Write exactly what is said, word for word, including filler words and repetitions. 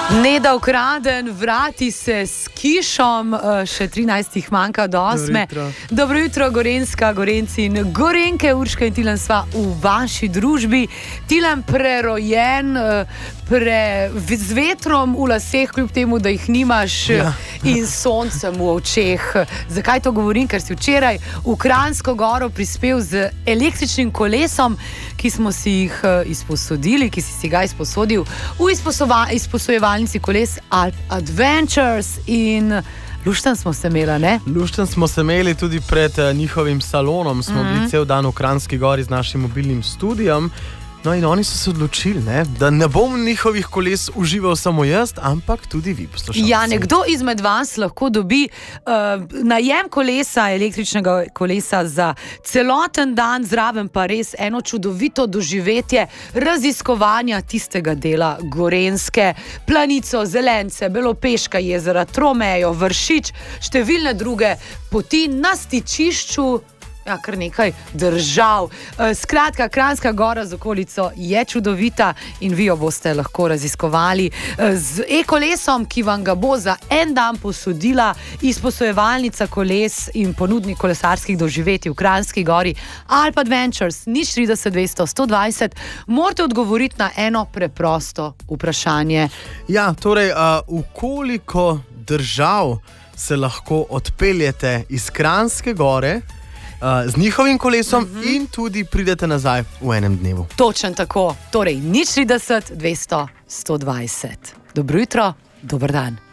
Neda ukraden, vrati se s kišom, še trinajst jih manjka do osme. Dobro jutro. Dobro jutro, Gorenjska, Gorenjci in Gorenjke, Urška in Tilen sva v vaši družbi. Tilen prerojen, pre, z vetrom v laseh, kljub temu, da jih nimaš, ja. In soncem v očeh. Zakaj to govorim? Ker si včeraj v Kranjsko goro prispel z električnim kolesom, ki smo si jih izposodili, ki si si ga izposodil v izposojevalnici koles Alp Adventures in lušten smo se imeli, ne? Lušten smo se imeli tudi pred uh, njihovim salonom, smo Mhm. bili cel dan v Kranjski gori z našim mobilnim studijem. No in oni so se odločili, ne, da ne bom njihovih koles užival samo jaz, ampak tudi vi, poslušalci. Ja, nekdo izmed vas lahko dobi uh, najem kolesa, električnega kolesa za celoten dan, zraven pa res eno čudovito doživetje raziskovanja tistega dela Gorenjske, Planico, Zelence, Belopeška jezera, Tromejo, Vršič, številne druge poti na stičišču. Ja, kar nekaj držav. Skratka, Kranjska gora z okolico je čudovita in vi jo boste lahko raziskovali z e-kolesom, ki vam ga bo za en dan posodila izposojevalnica koles in ponudnik kolesarskih doživetij v Kranjski gori Alp Adventures, nič trideset dvesto sto dvajset. Morate odgovoriti na eno preprosto vprašanje. Ja, torej, uh, v koliko držav se lahko odpeljete iz Kranjske gore Uh, z njihovim kolesom uh -huh. in tudi pridete nazaj v enem dnevu. Točno tako. Torej, nič trideset dvesto sto dvajset. Dobro jutro, dober dan.